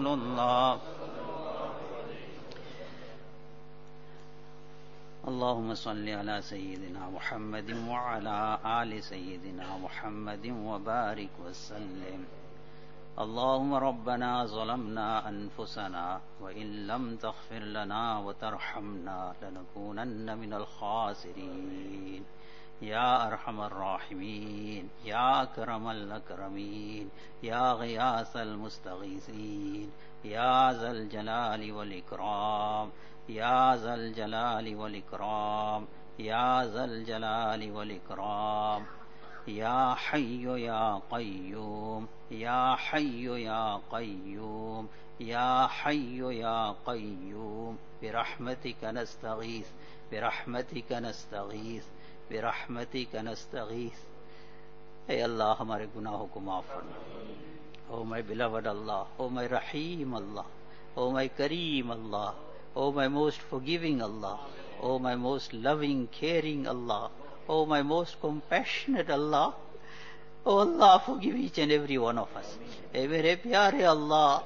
الله. اللهم صل على سيدنا محمد وعلى آل سيدنا محمد وبارك وسلم. اللهم ربنا ظلمنا أنفسنا وإن لم تغفر لنا وترحمنا لنكونن من الخاسرين. يا أرحم الراحمين، يا أكرم الأكرمين، يا غياث المستغيثين، يا ذا الجلال والإكرام، يا ذا الجلال والإكرام، يا ذا الجلال والإكرام. يا حي يا قيوم، يا حي يا قيوم، يا حي يا قيوم، برحمتك نستغيث، برحمتك نستغيث، برحمتك نستغيث. اے اللہ ہمارے گناہوں کو معاف فرما. او my beloved Allah, O my Rahim Allah, O my Kareem Allah, O my most forgiving Allah, O my most loving, caring Allah, O my most compassionate Allah. O Allah, forgive each and every one of us. اے میرے پیارے اللہ،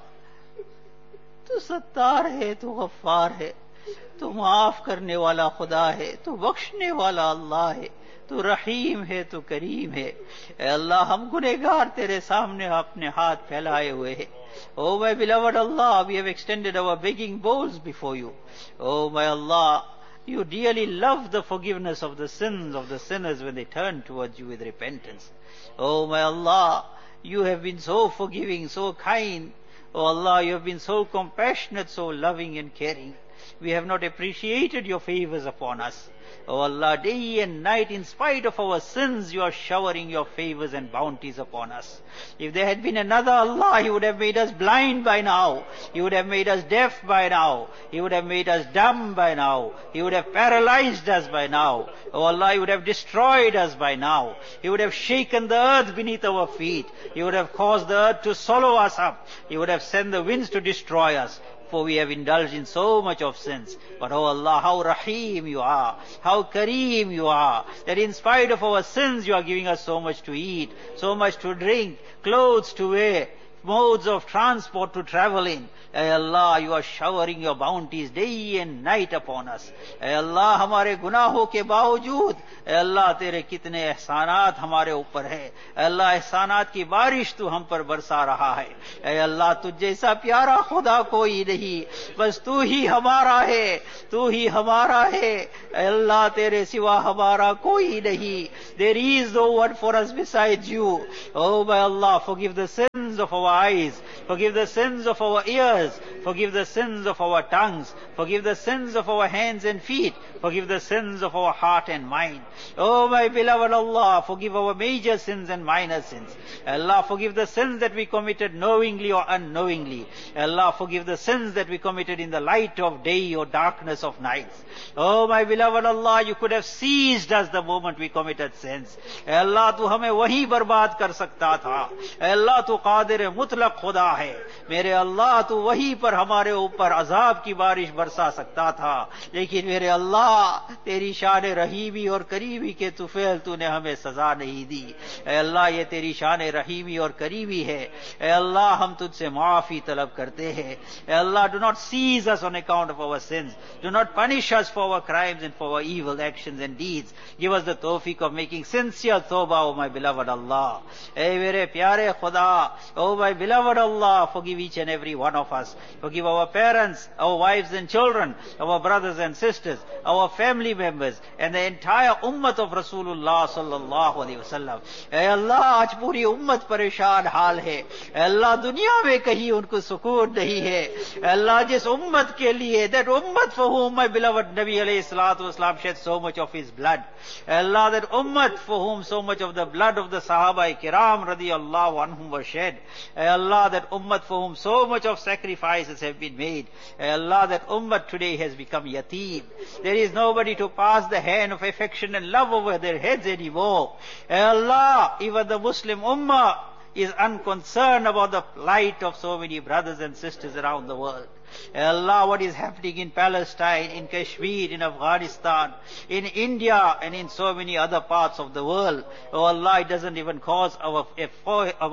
تو ستار ہے، تو غفار ہے، تو معاف کرنے والا خدا ہے، تو بخشنے والا اللہ ہے، تو رحیم ہے، تو کریم ہے. اے اللہ، ہم گنہگار تیرے سامنے اپنے ہاتھ پھیلائے ہوئے ہیں. Oh my beloved Allah, we have extended our begging bowls before you. Oh my Allah, you dearly love the forgiveness of the sins of the sinners when they turn towards you with repentance. Oh my Allah, you have been so forgiving, so kind. Oh Allah, you have been so compassionate, so loving and caring. We have not appreciated your favors upon us. Oh Allah, day and night, in spite of our sins, you are showering your favors and bounties upon us. If there had been another Allah, He would have made us blind by now. He would have made us deaf by now. He would have made us dumb by now. He would have paralyzed us by now. Oh Allah, He would have destroyed us by now. He would have shaken the earth beneath our feet. He would have caused the earth to swallow us up. He would have sent the winds to destroy us. For we have indulged in so much of sins. But oh Allah, how Rahim you are, how Kareem you are, that in spite of our sins you are giving us so much to eat, so much to drink, clothes to wear, modes of transport to travel in. A Allah, you are showering your bounties day and night upon us. اے اللہ, ہمارے گناہوں کے باوجود اے اللہ تیرے کتنے احسانات ہمارے اوپر ہیں. اے اللہ, احسانات کی بارش تو ہم پر برسا رہا ہے. اے اللہ, تجھ جیسا پیارا خدا کوئی نہیں, بس تو ہی ہمارا ہے, تو ہی ہمارا ہے. اے اللہ, تیرے سوا ہمارا کوئی نہیں. There is no one for us besides you. Oh my Allah, forgive the sins of our eyes, forgive the sins of our ears, forgive the sins of our tongues, forgive the sins of our hands and feet, forgive the sins of our heart and mind. Oh my beloved Allah, forgive our major sins and minor sins. Allah, forgive the sins that we committed knowingly or unknowingly. Allah, forgive the sins that we committed in the light of day or darkness of nights. Oh my beloved Allah, you could have seized us the moment we committed sins. Allah, tu hame wahi barbad kar sakta tha. Allah, tu qadir mutlaq khuda hai. Mere Allah, tu wahi par hamare upar azab ki barish barsa sakta tha. Lekin mere Allah, teri shan rahimi aur kareemi ke tufel tune hame saza nahi di. Ay Allah, ye teri shan rahimi aur kareemi hai. Ay Allah, hum tujhse maafi talab karte hain. Ay Allah, do not seize us on account of our sins. Do not punish us for our crimes and for our evil actions and deeds. Give us the tawfiq of making sincere tawbah, O my beloved Allah. Ay mere pyare Khuda, O my beloved Allah, forgive each and every one of us. Forgive our parents, our wives and children, our brothers and sisters, our family members, and the entire ummat of Rasulullah sallallahu alaihi wasallam. Ay Allah, aaj puri ummat pareshan haal hai. Ay Allah, duniya mein kahin unko sukoon nahi hai. Ay Allah, jis ummat ke liye, that ummat for whom my beloved Nabi alayhi salatu wasalam shed so much of his blood. Ay Allah, that ummat for whom so much of the blood of the Sahaba kiram radiyallahu anhum was shed. Ay Allah, that ummat for whom so much of sacrifices have been made. Ay Allah, that ummat today has become yateem. There is nobody to pass the hand of affection and love over their heads anymore. Ay Allah, even the Muslim ummah is unconcerned about the plight of so many brothers and sisters around the world. Allah, what is happening in Palestine, in Kashmir, in Afghanistan, in India, and in so many other parts of the world. Oh Allah, it doesn't even cause our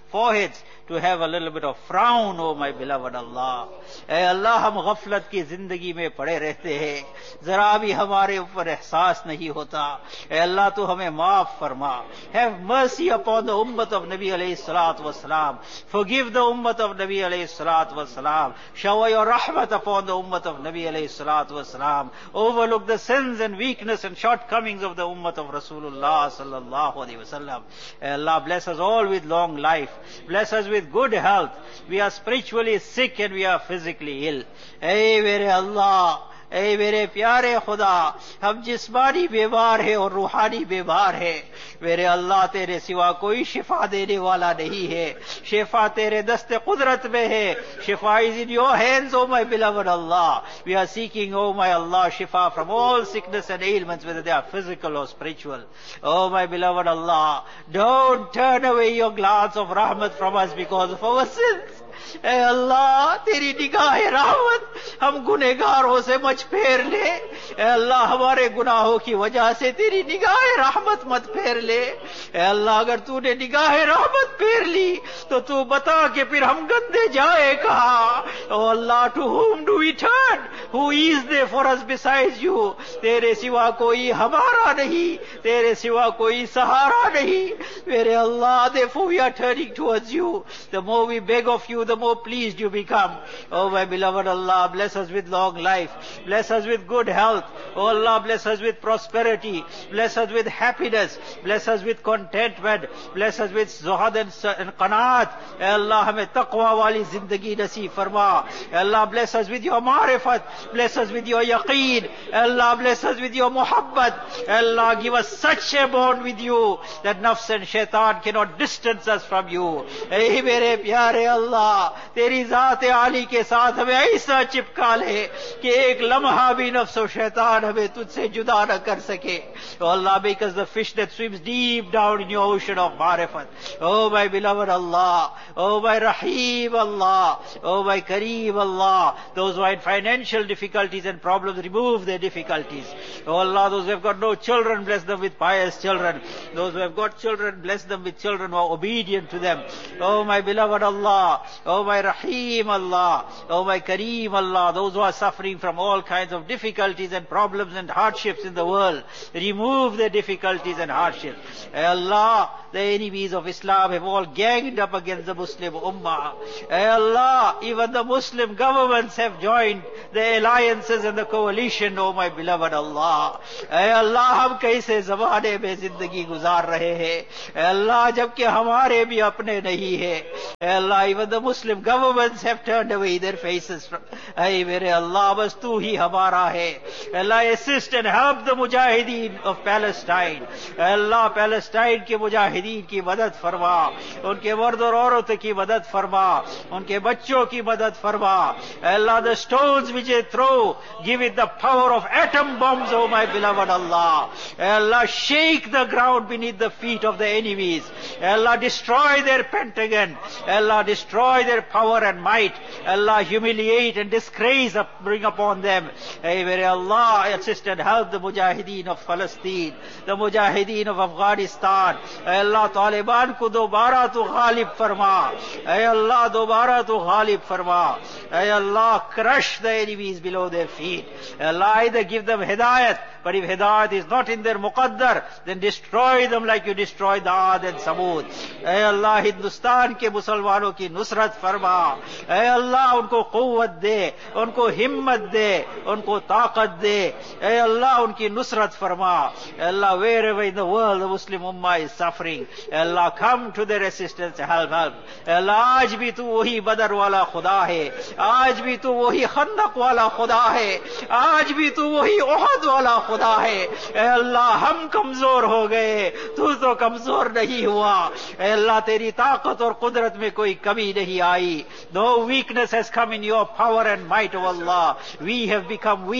foreheads to have a little bit of frown, oh my beloved Allah. ऐ अल्लाह हम गफलत की जिंदगी में पड़े रहते हैं, जरा भी हमारे ऊपर एहसास नहीं होता. ऐ अल्लाह तू हमें माफ फरमा. Have mercy upon the ummah of Nabi alayhi salatu wasalam. Forgive the ummah of Nabi alayhi salatu wasalam. Shower your rahmat upon the ummah of Nabi alayhi salatu wasalam. Overlook the sins and weakness and shortcomings of the ummah of Rasulullah sallallahu alayhi wasallam. Ay Allah, bless us all with long life. Bless us with good health. We are spiritually sick and we are physically ill. Ay mere Allah, ऐ मेरे प्यारे खुदा, हम जिस्मानी बीमार है और रूहानी बीमार है. मेरे अल्लाह, तेरे सिवा कोई शिफा देने वाला नहीं है. शिफा तेरे दस्ते कुदरत में है. शिफा is in your hands, oh my beloved Allah. We are seeking, oh my Allah, shifa from all sickness and ailments, whether they are physical or spiritual. Oh my beloved Allah, don't turn away your glance of rahmat from us because of our sins. ऐ अल्लाह, तेरी निगाह रहमत हम गुनहगारों से much फेर ले. ऐ अल्लाह, हमारे गुनाहों की वजह से तेरी निगाह रहमत मत फेर ले. ऐ अल्लाह, अगर तूने निगाह रहमत फेर ली तो तू बता कि फिर हम गंदे जाए कहाँ. ओ अल्लाह, to whom do we turn? Who is there for us besides you? तेरे सिवा कोई हमारा नहीं, तेरे सिवा कोई सहारा नहीं. मेरे अल्लाह, therefore we are turning towards you. The more we beg of you, the more pleased you become. Oh my beloved Allah, bless us with long life. Bless us with good health. Oh Allah, bless us with prosperity. Bless us with happiness. Bless us with contentment. Bless us with zuhad and qanaat. Eh Allah, hame taqwa wali zindagi naseeb farma. Eh Allah, bless us with your ma'rifat. Bless us with your yaqeen. Eh Allah, bless us with your muhabbat. Eh Allah, give us such a bond with you that nafs and shaitan cannot distance us from you. Eh mere pyare Allah, तेरी जात आली के साथ हमें ऐसा चिपका ले कि एक लम्हा भी नफ्स और शैतान हमें तुझसे जुदा न कर सके. Oh Allah, make us the fish that swims deep down in your ocean of marifat. Oh my beloved Allah, oh my Rahim Allah, oh my Kareem Allah. Those who are in financial difficulties and problems, remove their difficulties. Oh Allah, those who have got no children, bless them with pious children. Those who have got children, bless them with children who are obedient to them. Oh my beloved Allah, oh my Rahim Allah, oh my Kareem Allah, those who are suffering from all kinds of difficulties and problems and hardships in the world, remove their difficulties and hardships. Ay Allah, the enemies of Islam have all ganged up against the Muslim Ummah. Ay Allah, even the Muslim governments have joined the alliances and the coalition, oh my beloved Allah. Ay Allah, हम कैसे ज़माने में जिंदगी गुजार रहे हैं. Ay Allah, जबकि हमारे भी अपने नहीं है. Ay Allah, even the Muslim governments have turned away their faces from. Ay mere Allah, bas tu hi hamara hai. Allah, assist and help the mujahideen of Palestine. Allah, Palestine ke mujahideen ki madad farma. Unke mard aur aurat ki madad farma. Unke bachchon ki madad farma. Allah, the stones which they throw, give it the power of atom bombs, oh my beloved Allah. Allah, shake the ground beneath the feet of the enemies. Allah, destroy their Pentagon. Allah, destroy their power and might. Allah, humiliate and disgrace bring upon them. Hey, mere Allah, assist and help the mujahideen of Palestine, the mujahideen of Afghanistan. Hey Allah, Taliban ko dobara tu ghalib farma. Hey Allah, dobara tu ghalib farma. Hey Allah, crush the enemies below their feet. Hey Allah, either give them hidayat, but if hidayat is not in their muqaddar, then destroy them like you destroyed Aad and Samud. Hey Allah, Hindustan ke Musalmanon ki nusrat farma. Hey Allah, unko quwwat de, unko himmat de, unko taqat de. Hey Allah, unki nusrat farma. Hey Allah, wherever in the world the Muslim ummah is suffering, hey Allah, come to their assistance, help. Hey Allah, aaj bhi tu wahi Badr wala khuda hai. Aaj bhi tu wahi Khandaq wala khuda hai. Aaj bhi tu wahi Uhud wala khuda hai. Hey Allah, हम कमजोर हो गए, तू तो कमजोर नहीं हुआ. Hey Allah, तेरी ताकत और कुदरत में कोई कमी नहीं आई. No weakness has come in your power and might, O Allah. We have become weak,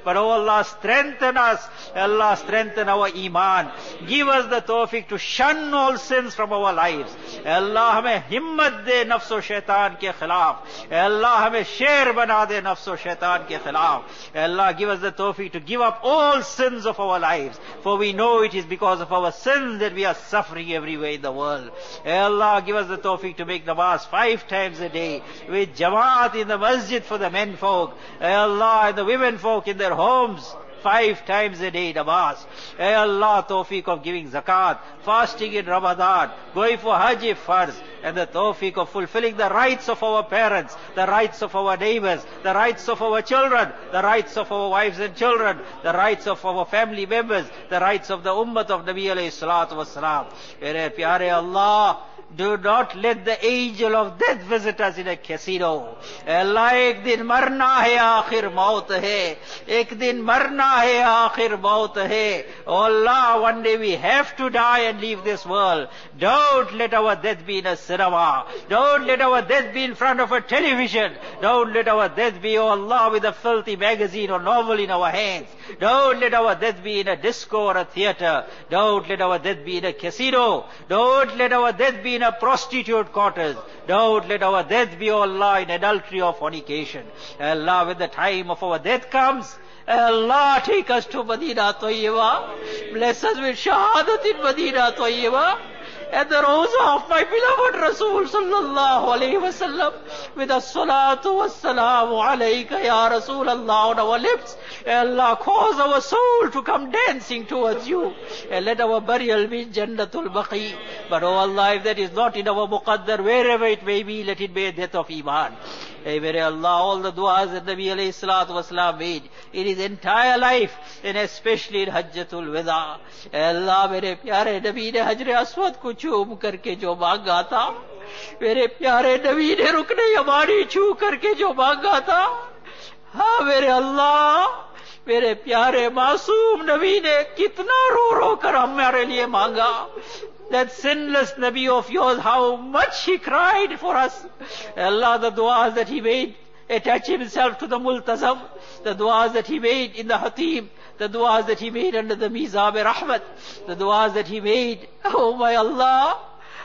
But oh Allah, strengthen us. Allah, strengthen our iman. Give us the tawfiq to shun all sins from our lives. Allah, हमें हिम्मत दे नफ्स और शैतान के खिलाफ. Allah, हमें शेर बना दे नफ्स और शैतान के खिलाफ. Allah, give us the tawfiq to give up all sins of our lives. For we know it is because of our sins that we are suffering everywhere in the world. Allah, give us the tawfiq to make namaz 5 times a day with jamaat in the masjid for the men folk. Allah, and the women folk in their homes. 5 times a day namaz. Allah, tawfiq of giving zakat, fasting in Ramadan, going for Hajj if farz, and the tawfiq of fulfilling the rights of our parents, the rights of our neighbors, the rights of our children, the rights of our wives and children, the rights of our family members, the rights of the ummah of Nabi alayhi salatu wasalam. Mere pyare Allah, do not let the angel of death visit us in a casino. Allah, ek din marna hai, aakhir maut hai. Ek din marna hai, aakhir maut hai. Oh Allah, one day we have to die and leave this world. Don't let our death be in a cinema. Don't let our death be in front of a television. Don't let our death be, oh Allah, with a filthy magazine or novel in our hands. Don't let our death be in a disco or a theater. Don't let our death be in a casino. Don't let our death be in a prostitute quarters. Don't let our death be, O Allah, in adultery or fornication. Allah, when the time of our death comes, Allah, take us to Madinah Tayyibah. Bless us with shahadat in Madinah Tayyibah. And the roza of my beloved Rasul sallallahu alayhi wa sallam, with a salatu wa salamu alayka ya Rasul Allah on our lips. Allah, cause our soul to come dancing towards you. And let our burial be Jannatul Baqi. But oh Allah, if that is not in our muqaddar, wherever it may be, let it be a death of iman. Hey, mere Allah, all the du'as that Nabi alayhi salatu wasalam made in his entire life, and especially in Hajjatul Wada. Allah, mere pyare Nabi ne Hajr Aswad ko chum karke jo maanga tha. Mere pyare Nabi ne rukne yamani choo karke jo maanga tha. Ha, mere Allah, मेरे प्यारे मासूम नबी ने कितना रो रो कर हमारे लिए मांगा. That sinless Nabi of yours, how much he cried for us. Allah, the du'as that he made, attach himself to the multazam, the du'as that he made in the hatim, the du'as that he made under the mizab rahmat, the du'as that he made, oh my Allah,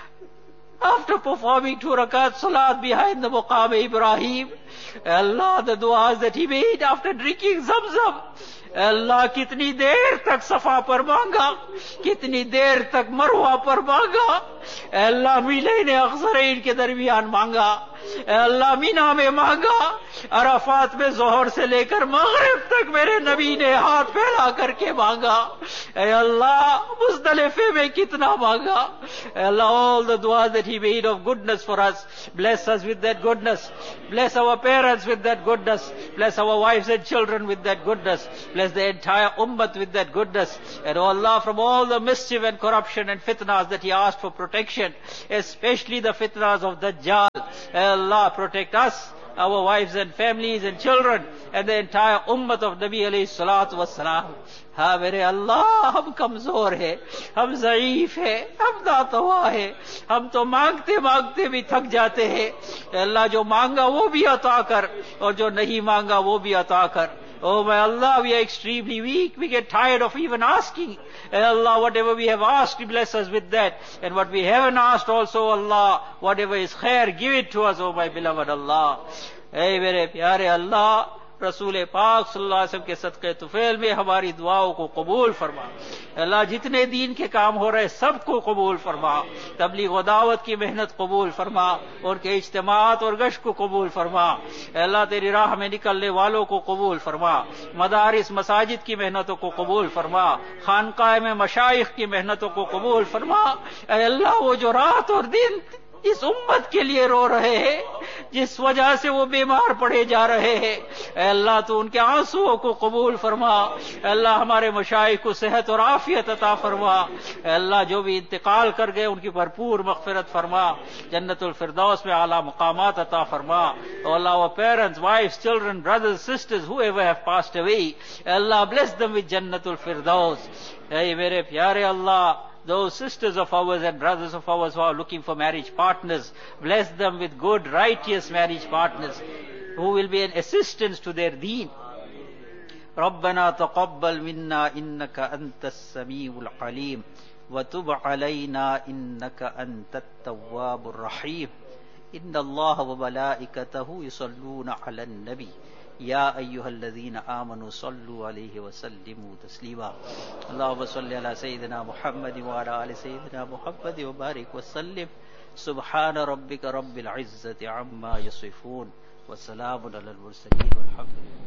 after performing 2 rakat salat behind the maqam Ibrahim, Allah, the du'as that he made after drinking Zamzam. Allah, kitni der tak Safa par manga, kitni der tak Marwa par manga. Allah, Milain Akhzarain ke darmiyan manga. Allah, Mina mein manga. Arafat mein Zohar se lekar Maghrib tak mere Nabi ne haath phaila karke manga. Ay Allah, Muzdalife mein kitna manga. Allah, all the du'as that he made of goodness for us, bless us with that goodness. Bless our parents with that goodness. Bless our wives and children with that goodness. Bless the entire ummah with that goodness. And oh Allah, from all the mischief and corruption and fitnas that he asked for protection, especially the fitnas of Dajjal. Allah, protect us, our wives and families and children, and the entire ummah of Nabi alayhi salatu wassalam. Ha, mere Allah, hum kamzor hai, hum zaif hai, hum natwa hai, hum to mangte mangte bhi thak jate hai. Allah, jo manga wo bhi ata kar, aur jo nahi manga wo bhi ata kar. Oh my Allah, we are extremely weak. We get tired of even asking. Allah, whatever we have asked, bless us with that. And what we haven't asked also, Allah, whatever is khair, give it to us, oh my beloved Allah. Hey, mere pyare Allah, रसूल पाक सल्लल्लाहु अलैहि वसल्लम के सदक़े तुफैल में हमारी दुआओं को कबूल फरमा. अल्लाह, जितने दीन के काम हो रहे सबको कबूल फरमा. तबलीग व दावत की मेहनत कबूल फरमा, उनके इज्तिमात और गश्त को कबूल फरमा. अल्लाह, तेरी राह में निकलने वालों को कबूल फरमा. मदारिस मसाजिद की मेहनतों को कबूल फरमा. खानकाह में मशाइख की मेहनतों को कबूल फरमा. अल्लाह, वो जो रात और दिन इस उम्मत के लिए रो रहे हैं, जिस वजह से वो बीमार पड़े जा रहे हैं, अल्लाह तो उनके आंसुओं को कबूल फरमा. अल्लाह, हमारे मशाइख को सेहत और आफियत अता फरमा. अल्लाह, जो भी इंतकाल कर गए उनकी भरपूर मग़फ़िरत फरमा. जन्नतुल फिरदौस में आला मकामात अता फरमा. अल्लाह, our parents, wives, children, brothers, sisters, whoever have passed away, Allah, bless them with Jannatul Firdaus. Hey, mere pyare Allah, those sisters of ours and brothers of ours who are looking for marriage partners, bless them with good, righteous marriage partners who will be an assistance to their deen. ربنا تقبل منا إنك أنت السميع العليم وتب علينا إنك أنت التواب الرحيم إن الله وملائكته يصلون على النبي يا أيها الذين آمنوا صلوا عليه وسلموا تسليما اللهم صل على سيدنا محمد وعلى آل سيدنا محمد وبارك وسلم سبحان ربك رب العزة عما يصفون وسلام على المرسلين والحمد لله.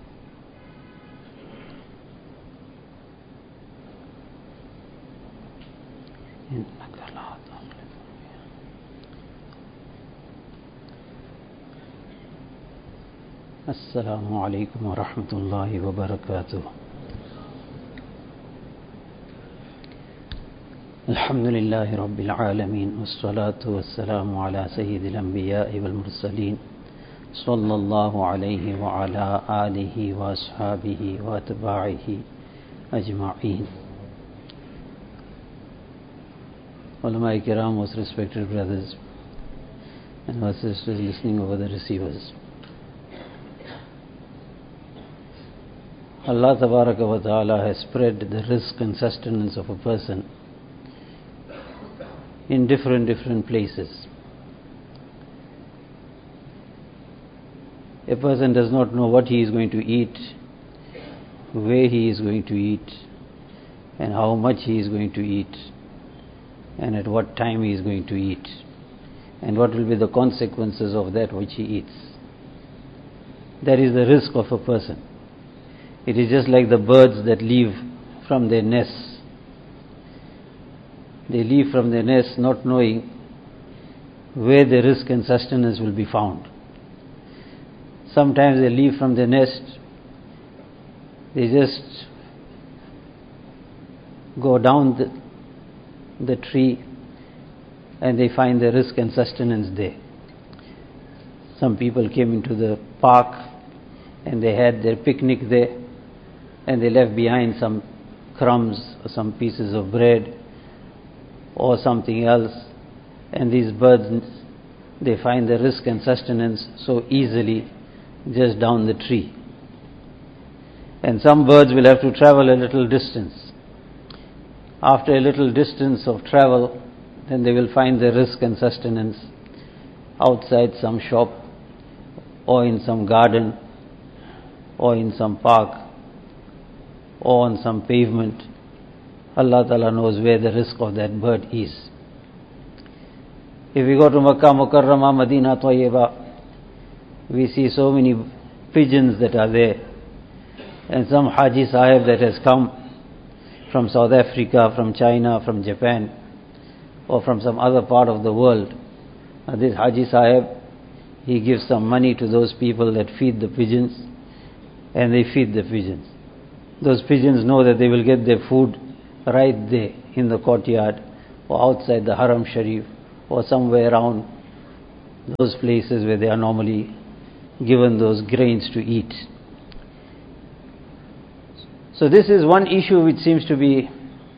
السلام عليكم ورحمة الله وبركاته. الحمد لله رب العالمين والصلاة والسلام على سيد الأنبياء والمرسلين صلى الله عليه وعلى آله وأصحابه وأتباعه أجمعين. Ulama Kiram, most respected brothers and our sisters listening over the receivers. Allah Tabaraka wa Ta'ala has spread the rizq and sustenance of a person in different places. A person does not know what he is going to eat, where he is going to eat, and how much he is going to eat, and at what time he is going to eat, and what will be the consequences of that which he eats. That is the rizq of a person. It is just like the birds that leave from their nests. They leave from their nests not knowing where the rizq and sustenance will be found. Sometimes they leave from their nest, they just go down the tree and they find the rizq and sustenance there. Some people came into the park and they had their picnic there, and they left behind some crumbs or some pieces of bread or something else, and these birds, they find the rizq and sustenance so easily just down the tree. And some birds will have to travel a little distance. After a little distance of travel, then they will find the rizq and sustenance outside some shop or in some garden or in some park or on some pavement. Allah Ta'ala knows where the rizq of that bird is. If we go to Makkah Mukarramah, Medina Tayyibah, we see so many pigeons that are there, and some Haji Sahib that has come from South Africa, from China, from Japan, or from some other part of the world. This Haji Sahib, he gives some money to those people that feed the pigeons, and they feed the pigeons. Those pigeons know that they will get their food right there in the courtyard or outside the Haram Sharif or somewhere around those places where they are normally given those grains to eat. So this is one issue which seems to be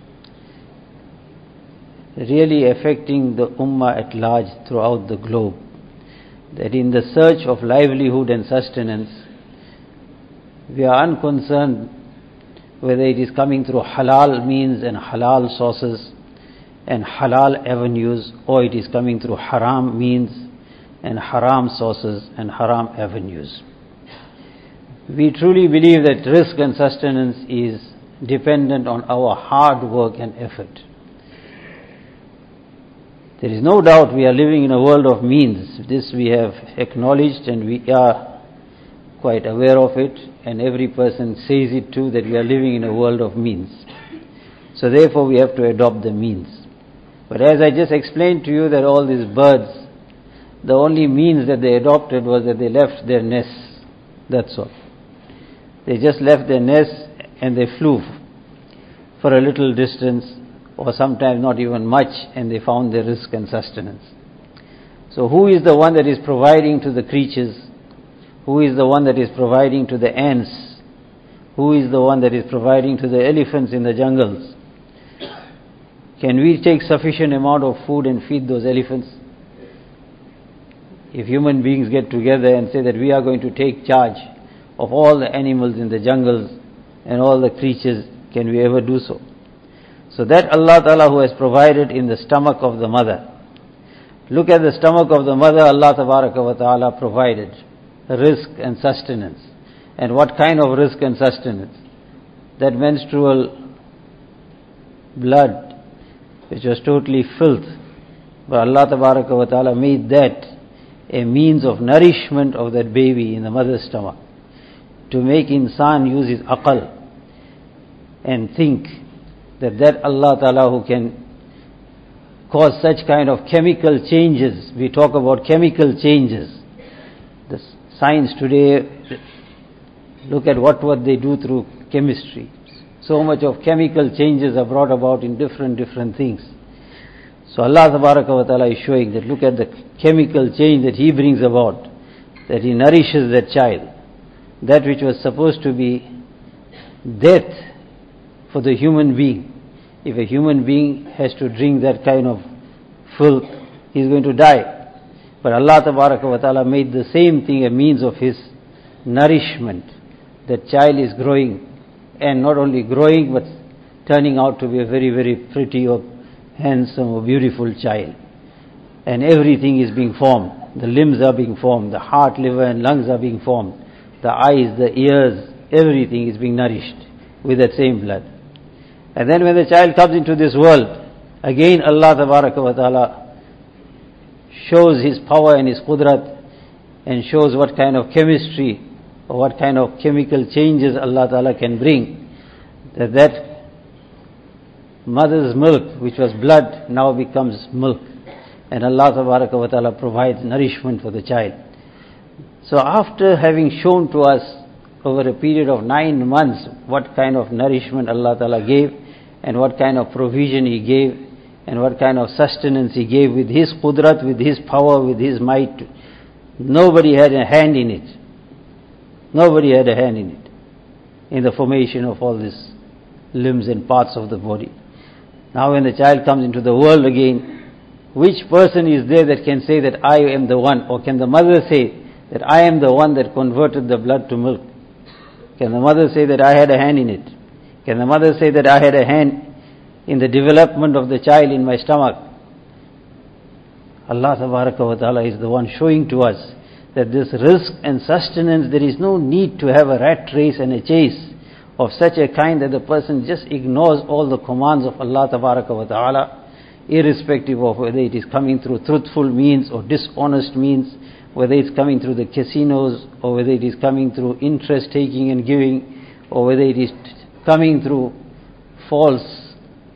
really affecting the ummah at large throughout the globe, that in the search of livelihood and sustenance, we are unconcerned whether it is coming through halal means and halal sources and halal avenues, or it is coming through haram means and haram sources and haram avenues. We truly believe that rizq and sustenance is dependent on our hard work and effort. There is no doubt we are living in a world of means. This we have acknowledged, and we are quite aware of it, and every person says it too, that we are living in a world of means. So therefore we have to adopt the means. But as I just explained to you that all these birds, the only means that they adopted was that they left their nests. That's all. They just left their nests and they flew for a little distance, or sometimes not even much, and they found their rizq and sustenance. So who is the one that is providing to the creatures? Who is the one that is providing to the ants? Who is the one that is providing to the elephants in the jungles? Can we take sufficient amount of food and feed those elephants? If human beings get together and say that we are going to take charge of all the animals in the jungles and all the creatures can we ever do so. So that Allah Ta'ala who has provided in the stomach of the mother. Look at the stomach of the mother, Allah Ta'ala provided rizq and sustenance. And what kind of rizq and sustenance? That menstrual blood, which was totally filth. But Allah Ta'ala made that a means of nourishment of that baby in the mother's stomach. To make insan use his aqal and think that Allah Ta'ala who can cause such kind of chemical changes. We talk about chemical changes. The science today, look at what they do through chemistry. So much of chemical changes are brought about in different things. So Allah Ta'ala is showing that look at the chemical change that He brings about, that He nourishes that child. That which was supposed to be death for the human being. If a human being has to drink that kind of filth, he is going to die. But Allah Ta'ala made the same thing a means of His nourishment. That child is growing, and not only growing but turning out to be a very pretty or handsome or beautiful child. And everything is being formed. The limbs are being formed, the heart, liver and lungs are being formed, the eyes, the ears, everything is being nourished with that same blood. And then when the child comes into this world, again Allah Ta'ala shows His power and His qudrat and shows what kind of chemistry or what kind of chemical changes Allah Ta'ala can bring. That mother's milk, which was blood, now becomes milk. And Allah Ta'ala provides nourishment for the child. So after having shown to us over a period of 9 months what kind of nourishment Allah Ta'ala gave and what kind of provision He gave and what kind of sustenance He gave with His qudrat, with His power, with His might, nobody had a hand in it. Nobody had a hand in it, in the formation of all these limbs and parts of the body. Now when the child comes into the world again, which person is there that can say that I am the one, or can the mother say that I am the one that converted the blood to milk? Can the mother say that I had a hand in it? Can the mother say that I had a hand in the development of the child in my stomach? Allah Ta'ala is the one showing to us that this rizq and sustenance, there is no need to have a rat race and a chase of such a kind that the person just ignores all the commands of Allah Ta'ala, irrespective of whether it is coming through truthful means or dishonest means, whether it's coming through the casinos or whether it is coming through interest taking and giving, or whether it is coming through false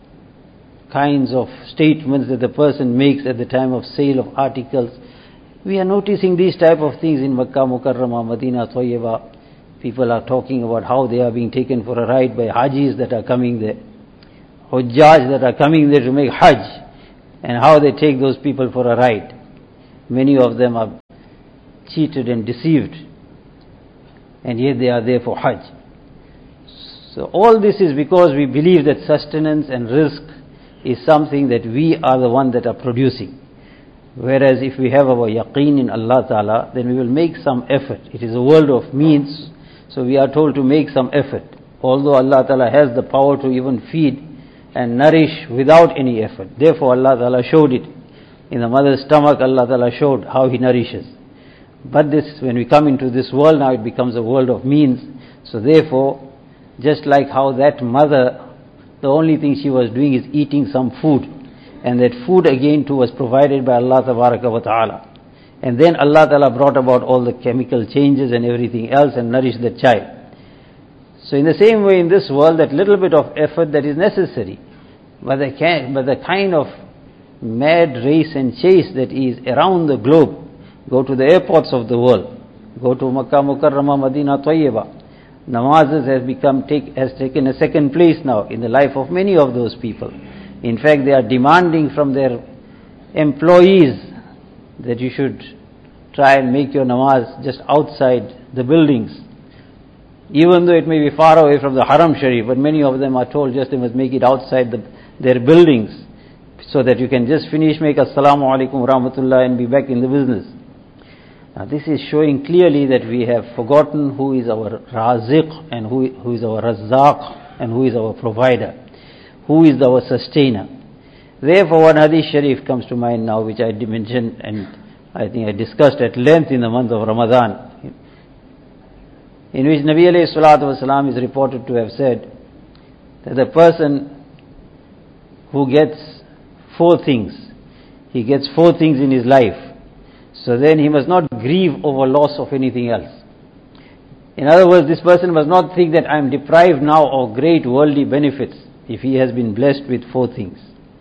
kinds of statements that the person makes at the time of sale of articles. We are noticing these type of things in Makkah Mukarramah, Madinah Tayyibah. People are talking about how they are being taken for a ride by Hajis that are coming there, Hujjaj that are coming there to make Hajj, and how they take those people for a ride. Many of them are cheated and deceived, and yet they are there for Hajj. So all this is because we believe that sustenance and rizq is something that we are the one that are producing. Whereas if we have our yaqeen in Allah Ta'ala, then we will make some effort. It is a world of means, so we are told to make some effort. Although Allah Ta'ala has the power to even feed and nourish without any effort. Therefore Allah Ta'ala showed it. In the mother's stomach, Allah Ta'ala showed how He nourishes. But this, when we come into this world now, it becomes a world of means. So therefore, just like how that mother, the only thing she was doing is eating some food. And that food again too was provided by Allah Ta'ala. And then Allah Ta'ala brought about all the chemical changes and everything else and nourished the child. So in the same way in this world, that little bit of effort that is necessary. But the kind of mad race and chase that is around the globe, go to the airports of the world, go to Makkah Mukarramah, Madinah Tayyibah. Namazes has taken a second place now in the life of many of those people. In fact, they are demanding from their employees that you should try and make your namaz just outside the buildings. Even though it may be far away from the Haram Sharif, but many of them are told just they must make it outside their buildings, so that you can just finish, make Assalamu alaikum rahmatullah and be back in the business. Now this is showing clearly that we have forgotten who is our Raziq and who is our Razzaq and who is our provider, who is our sustainer. Therefore one hadith sharif comes to mind now, which I mentioned and I think I discussed at length in the month of Ramadan, in which Nabi alayhi salatu wasalam is reported to have said that the person who gets four things, he gets four things in his life, so then he must not grieve over loss of anything else. In other words, this person must not think that I am deprived now of great worldly benefits if he has been blessed with four things.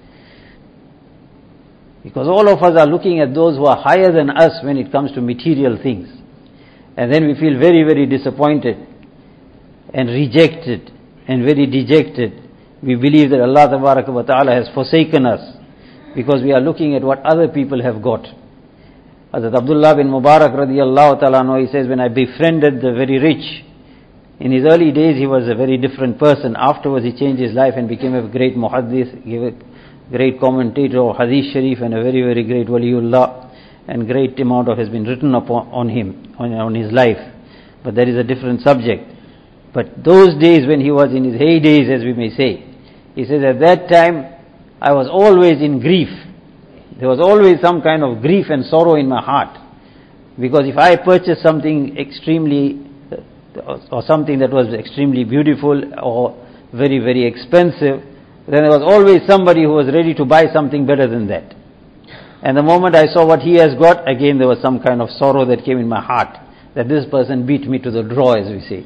Because all of us are looking at those who are higher than us when it comes to material things. And then we feel very, very disappointed and rejected and very dejected. We believe that Allah Ta'ala has forsaken us because we are looking at what other people have got. Hazrat Abdullah bin Mubarak radiyallahu ta'ala, he says, when I befriended the very rich, in his early days he was a very different person. Afterwards he changed his life and became a great muhaddith, a great commentator of hadith sharif and a very, very great waliullah, and great amount of has been written upon him, on his life. But that is a different subject. But those days when he was in his heydays, as we may say, he says, at that time I was always in grief. There was always some kind of grief and sorrow in my heart. Because if I purchased something extremely, or something that was extremely beautiful or very, very expensive, then there was always somebody who was ready to buy something better than that. And the moment I saw what he has got, again there was some kind of sorrow that came in my heart, that this person beat me to the draw, as we say.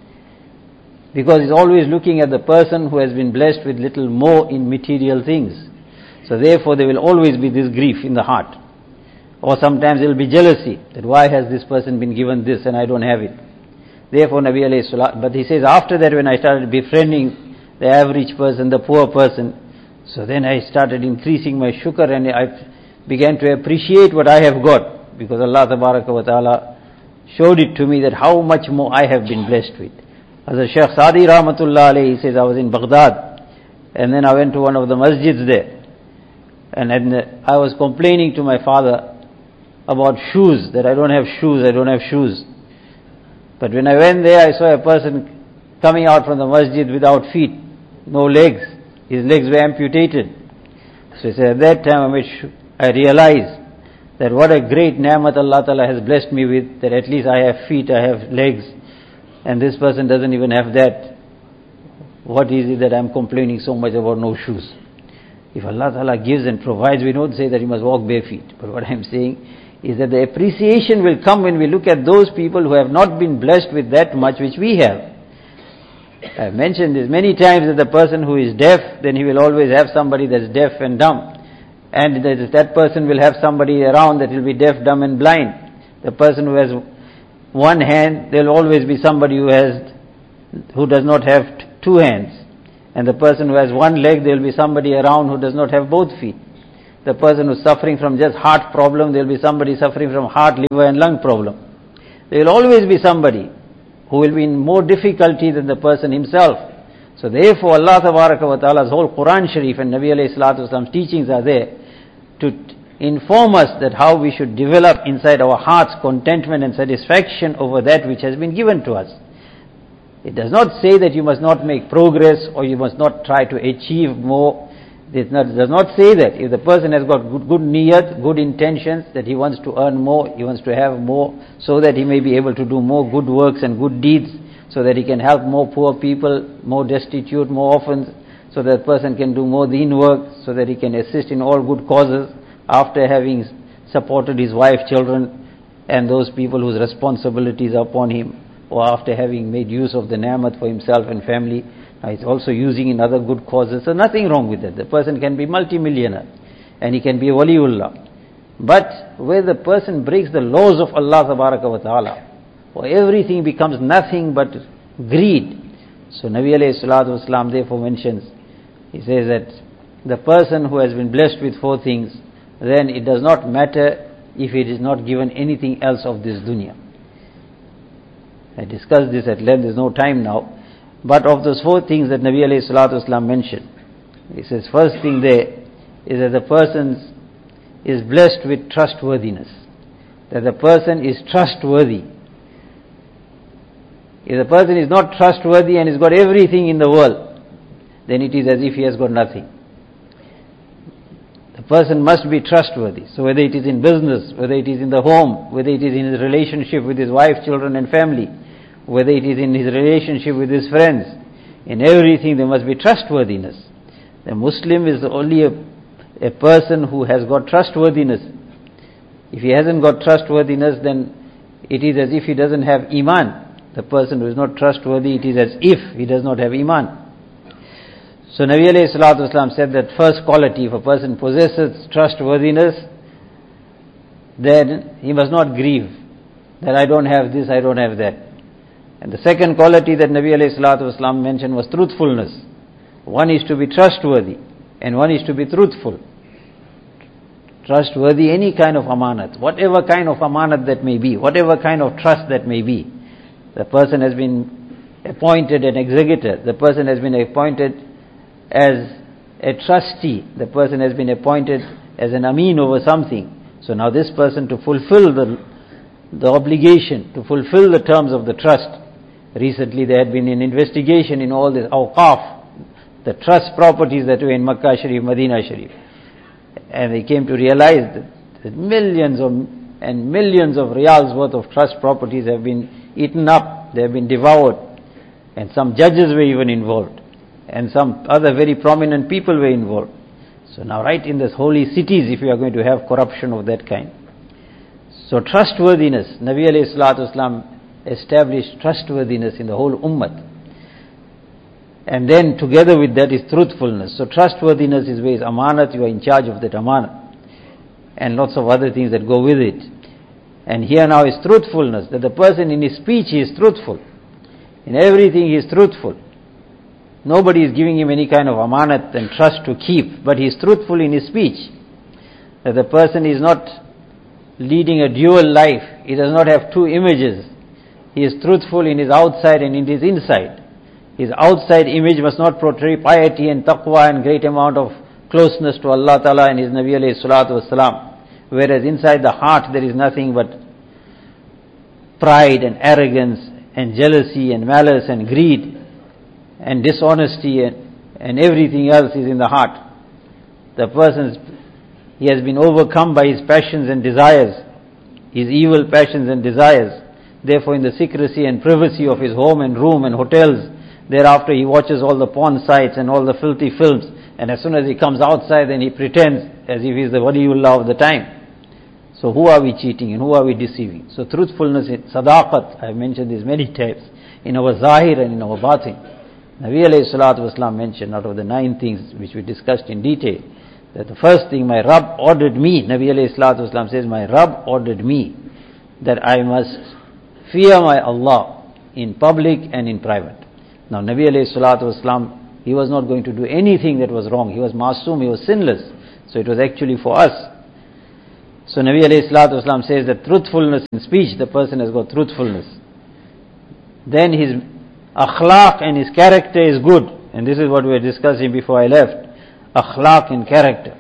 Because he's always looking at the person who has been blessed with little more in material things. So therefore there will always be this grief in the heart. Or sometimes there will be jealousy, that why has this person been given this and I don't have it. Therefore Nabi alayhi salam, but he says after that when I started befriending the average person, the poor person, so then I started increasing my shukr and I began to appreciate what I have got, because Allah Tabaraka wa Ta'ala showed it to me that how much more I have been blessed with. As a Shaykh Sadi Rahmatullah alayhi, he says, I was in Baghdad and then I went to one of the masjids there, and I was complaining to my father about shoes, that I don't have shoes. But when I went there, I saw a person coming out from the masjid without feet, no legs. His legs were amputated. So he said, at that time I realized that what a great ni'mat Allah Ta'ala has blessed me with, that at least I have feet, I have legs, and this person doesn't even have that. What is it that I'm complaining so much about no shoes? If Allah Ta'ala gives and provides, we don't say that you must walk bare feet. But what I'm saying is that the appreciation will come when we look at those people who have not been blessed with that much which we have. I've mentioned this many times, that the person who is deaf, then he will always have somebody that's deaf and dumb. And that person will have somebody around that will be deaf, dumb and blind. The person who has one hand, there will always be somebody who does not have two hands. And the person who has one leg, there will be somebody around who does not have both feet. The person who is suffering from just heart problem, there will be somebody suffering from heart, liver and lung problem. There will always be somebody who will be in more difficulty than the person himself. So therefore Allah Tabaraka wa Ta'ala's whole Quran Sharif and Nabi alayhi salatu wasalam's teachings are there to inform us that how we should develop inside our hearts contentment and satisfaction over that which has been given to us. It does not say that you must not make progress or you must not try to achieve more. It does not say that. If the person has got good niyat, good intentions, that he wants to earn more, he wants to have more, so that he may be able to do more good works and good deeds, so that he can help more poor people, more destitute, more orphans, so that person can do more deen work, so that he can assist in all good causes after having supported his wife, children, and those people whose responsibilities are upon him, or after having made use of the ni'mat for himself and family. He's also using in other good causes. So nothing wrong with that. The person can be multi-millionaire and he can be a waliullah. But where the person breaks the laws of Allah Tabaraka wa Ta'ala, or everything becomes nothing but greed. So Nabi alayhi salatu wasalam therefore mentions, he says that the person who has been blessed with four things, then it does not matter if it is not given anything else of this dunya. I discussed this at length, there's no time now. But of those four things that Nabi alayhi salatu wasalam mentioned, he says first thing there is that the person is blessed with trustworthiness. that the person is trustworthy. If the person is not trustworthy and has got everything in the world, then it is as if he has got nothing. The person must be trustworthy. So whether it is in business, whether it is in the home, whether it is in his relationship with his wife, children and family, whether it is in his relationship with his friends, in everything there must be trustworthiness. The Muslim is only a person who has got trustworthiness. If he hasn't got trustworthiness, then it is as if he doesn't have Iman. The person who is not trustworthy, it is as if he does not have Iman. So Nabi alayhi salatu wasalam said that first quality, if a person possesses trustworthiness, then he must not grieve that I don't have this, I don't have that. And the second quality that Nabi alayhi salatu wasalam mentioned was truthfulness. One is to be trustworthy and one is to be truthful. Trustworthy, any kind of amanat, whatever kind of amanat that may be, whatever kind of trust that may be. The person has been appointed an executor, the person has been appointed as a trustee, the person has been appointed as an ameen over something. So now this person, to fulfill the obligation, to fulfill the terms of the trust. Recently there had been an investigation in all this awqaf, the trust properties that were in Makkah Sharif, Medina Sharif. And they came to realize that millions and millions of riyals worth of trust properties have been eaten up, they have been devoured. And some judges were even involved. And some other very prominent people were involved. So now right in these holy cities, if you are going to have corruption of that kind. So trustworthiness, Nabi alayhi salatu wasalam established trustworthiness in the whole ummah. And then together with that is truthfulness. So trustworthiness is where is amanat, you are in charge of that amanat. And lots of other things that go with it. And here now is truthfulness, that the person in his speech he is truthful. In everything he is truthful. Nobody is giving him any kind of amanat and trust to keep, but he is truthful in his speech. That the person is not leading a dual life. He does not have two images. He is truthful in his outside and in his inside. His outside image must not portray piety and taqwa and great amount of closeness to Allah Ta'ala and His Nabi alayhi salatu wasalam. Whereas inside the heart there is nothing but pride and arrogance and jealousy and malice and greed and dishonesty and everything else is in the heart. The he has been overcome by his passions and desires, his evil passions and desires. Therefore in the secrecy and privacy of his home and room and hotels, thereafter he watches all the porn sites and all the filthy films, and as soon as he comes outside then he pretends as if he is the waliullah of the time. So who are we cheating and who are we deceiving? So truthfulness, sadaqat, I have mentioned this many times, in our zahir and in our batin. Nabi alayhi salatu wasalam mentioned out of the 9 things which we discussed in detail, that the first thing, my Rabb ordered me, Nabi alayhi salatu wasalam says, my Rabb ordered me that I must fear my Allah in public and in private. Now Nabi alayhi salatu wasalam, he was not going to do anything that was wrong. He was masoom, he was sinless. So it was actually for us. So Nabi alayhi salatu wasalam says that truthfulness in speech, the person has got truthfulness. Then his akhlaq and his character is good. And this is what we were discussing before I left. Akhlaq and character.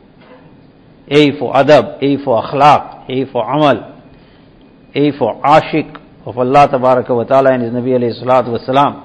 A for adab, A for akhlaq, A for amal, A for ashik of Allah tabaraka wa ta'ala and His Nabi alayhi salatu wasalam.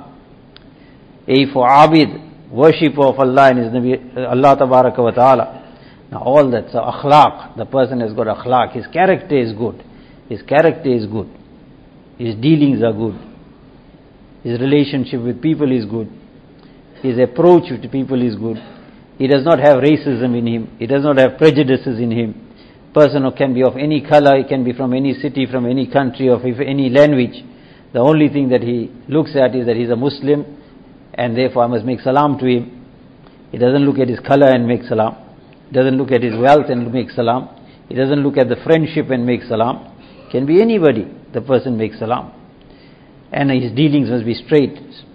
A for abid, worshipper of Allah and His Nabi, Allah tabaraka wa ta'ala. Now all that, so akhlaq, the person has got akhlaq, his character is good. His character is good. His dealings are good. His relationship with people is good. His approach to people is good. He does not have racism in him. He does not have prejudices in him. Person who can be of any color, he can be from any city, from any country, of any language. The only thing that he looks at is that he's a Muslim and therefore I must make salam to him. He doesn't look at his color and make salam. He doesn't look at his wealth and make salam. He doesn't look at the friendship and make salam. Can be anybody, the person makes salam. And his dealings must be straight.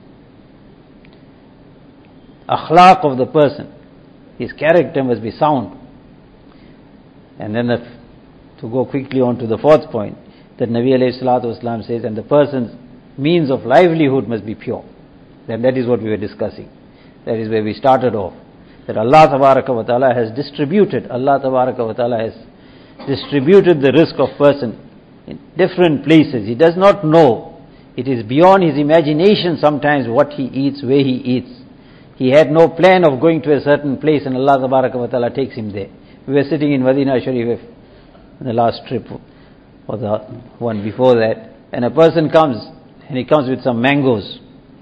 Akhlaq of the person, his character must be sound. And then to go quickly on to the 4th point, that Nabi alayhi salatu wasalam says, and the person's means of livelihood must be pure. Then that is what we were discussing. That is where we started off. That Allah tabaraka wa ta'ala has distributed, Allah tabaraka wa ta'ala has distributed the rizq of person in different places. He does not know. It is beyond his imagination sometimes what he eats, where he eats. He had no plan of going to a certain place and Allah wa ta'ala takes him there. We were sitting in Madinah Sharif the last trip or the one before that, and a person comes and he comes with some mangoes.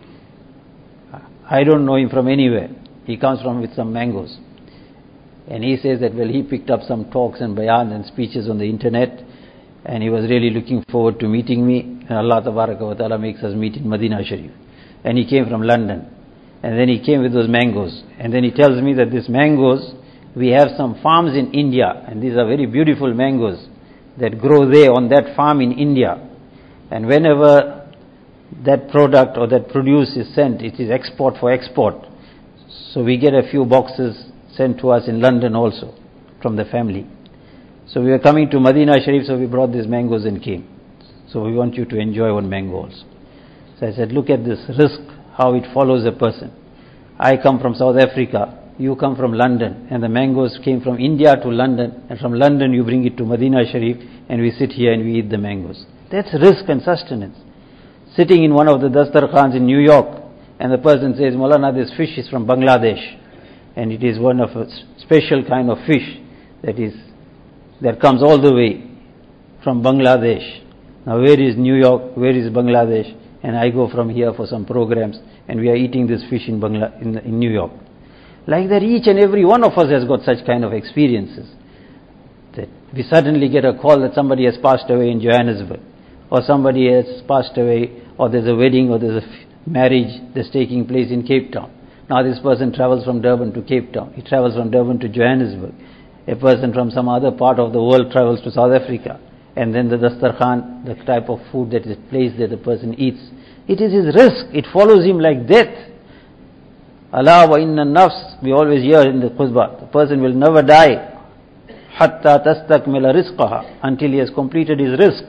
I don't know him from anywhere. He comes with some mangoes. And he says that, well, he picked up some talks and bayans and speeches on the internet, and he was really looking forward to meeting me, and Allah wa ta'ala makes us meet in Madinah Sharif. And he came from London, and then he came with those mangoes, and then he tells me that these mangoes, we have some farms in India, and these are very beautiful mangoes that grow there on that farm in India, and whenever that product or that produce is sent, it is export for export. So we get a few boxes sent to us in London also from the family. So we were coming to Madinah Sharif, so we brought these mangoes and came. So we want you to enjoy one mango also. So I said, look at this risk, how it follows a person. I come from South Africa, you come from London, and the mangoes came from India to London, and from London you bring it to Madinah Sharif, and we sit here and we eat the mangoes. That's risk and sustenance. Sitting in one of the dastarkhans in New York, and the person says, Maulana, this fish is from Bangladesh, and it is one of a special kind of fish that comes all the way from Bangladesh. Now where is New York, where is Bangladesh? And I go from here for some programs, and we are eating this fish in New York. Like that, each and every one of us has got such kind of experiences. That we suddenly get a call that somebody has passed away in Johannesburg, or somebody has passed away, or there's a wedding, or there's a marriage that's taking place in Cape Town. Now this person travels from Durban to Cape Town. He travels from Durban to Johannesburg. A person from some other part of the world travels to South Africa. And then the dastarkhan, the type of food that is placed there, the person eats. It is his risk. It follows him like death. Allah wa inna nafs, we always hear in the khutbah, the person will never die hatta tastakmila rizqaha, until he has completed his rizq.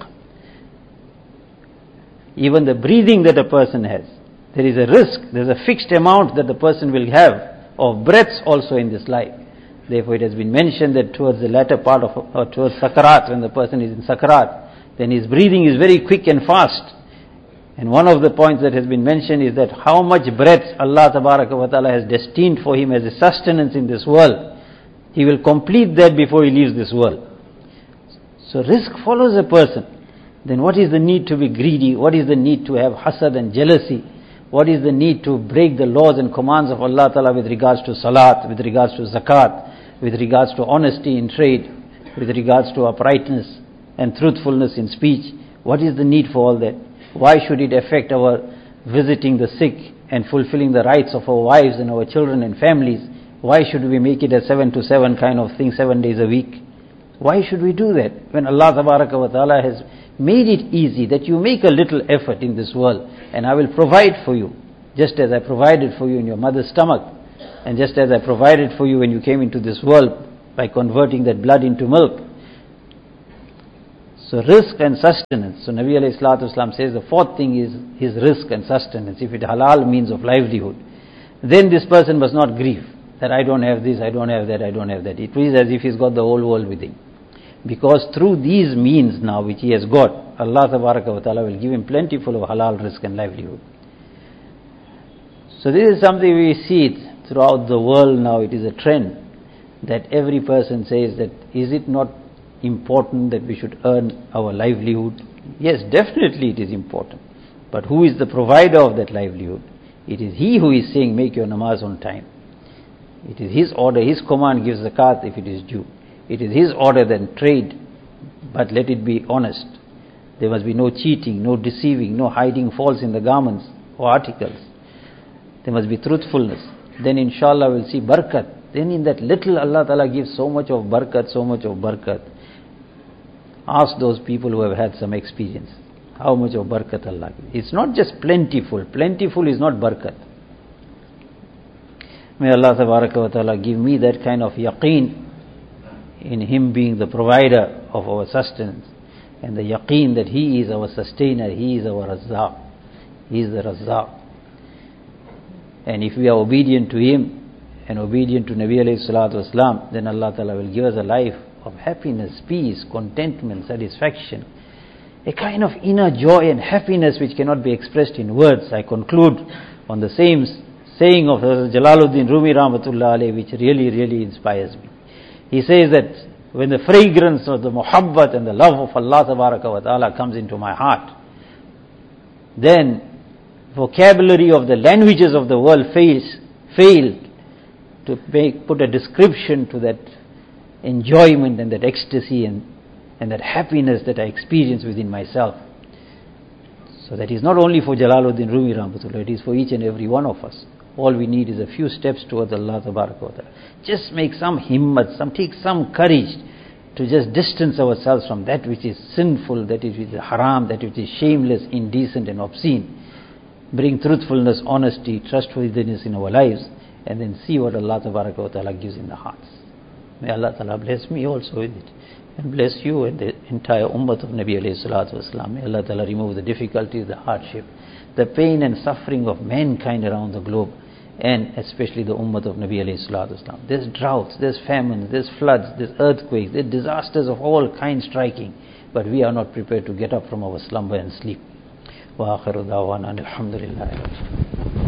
Even the breathing that a person has, there is a risk, there is a fixed amount that the person will have of breaths also in this life. Therefore it has been mentioned that towards the latter part of, or towards sakarat, when the person is in sakarat, then his breathing is very quick and fast. And one of the points that has been mentioned is that how much breaths Allah wa ta'ala has destined for him as a sustenance in this world, he will complete that before he leaves this world. So risk follows a person. Then what is the need to be greedy? What is the need to have hasad and jealousy? What is the need to break the laws and commands of Allah Ta'ala with regards to salat, with regards to zakat, with regards to honesty in trade, with regards to uprightness and truthfulness in speech? What is the need for all that? Why should it affect our visiting the sick and fulfilling the rights of our wives and our children and families? Why should we make it a 7 to 7 kind of thing, 7 days a week? Why should we do that when Allah wa ta'ala has made it easy that you make a little effort in this world and I will provide for you, just as I provided for you in your mother's stomach, and just as I provided for you when you came into this world by converting that blood into milk. So risk and sustenance. So Nabi alayhi salatu wasalam says the fourth thing is his risk and sustenance. If it halal means of livelihood, then this person must not grieve that I don't have this, I don't have that, I don't have that. It is as if he's got the whole world with him. Because through these means now which he has got, Allah wa ta'ala will give him plentiful of halal risk and livelihood. So this is something we see it throughout the world now. It is a trend that every person says that is it not important that we should earn our livelihood? Yes, definitely it is important. But who is the provider of that livelihood? It is he who is saying make your namaz on time. It is his order, his command, give zakat if it is due. It is his order, then trade, but let it be honest. There must be no cheating, no deceiving, no hiding faults in the garments or articles. There must be truthfulness. Then inshallah we'll see barakat. Then in that little Allah Ta'ala gives so much of barakat, so much of barakat. Ask those people who have had some experience. How much of barakat Allah gives. It's not just plentiful. Plentiful is not barakat. May Allah wa ta'ala give me that kind of yaqeen in him being the provider of our sustenance, and the yaqeen that he is our sustainer, he is our razzaq, he is the razzaq. And if we are obedient to him and obedient to Nabi alayhi salatu wasalam, then Allah Ta'ala will give us a life of happiness, peace, contentment, satisfaction. a kind of inner joy and happiness which cannot be expressed in words. I conclude on the same saying of Jalaluddin Rumi Rahmatullah alayhi, which really, really inspires me. He says that when the fragrance of the muhabbat and the love of Allah Tabaraka wa Ta'ala comes into my heart, then vocabulary of the languages of the world fail to put a description to that enjoyment and that ecstasy and that happiness that I experience within myself. So that is not only for Jalaluddin Rumi Rahmatullah, it is for each and every one of us. All we need is a few steps towards Allah Tabaraka wa Ta'ala. Just make some himmat, take some courage to just distance ourselves from that which is sinful, that which is haram, that which is shameless, indecent and obscene. Bring truthfulness, honesty, trustworthiness in our lives, and then see what Allah Tabaraka wa Ta'ala gives in the hearts. May Allah Ta'ala bless me also with it, and bless you and the entire ummah of Nabi alayhi salatu wasalam. May Allah Ta'ala remove the difficulties, the hardship, the pain and suffering of mankind around the globe, and especially the ummah of Nabi alayhi salatu wasalam. There's droughts, there's famines, there's floods, there's earthquakes, there's disasters of all kinds striking, but we are not prepared to get up from our slumber and sleep. Wa akhiru da'wana alhamdulillahi.